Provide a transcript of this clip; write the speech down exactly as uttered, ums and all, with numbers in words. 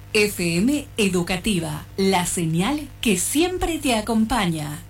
F M Educativa, la señal que siempre te acompaña.